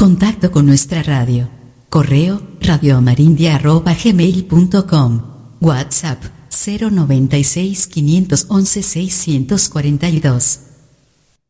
Contacto con nuestra radio. Correo radioamarindia@gmail.com. WhatsApp 096 511 642.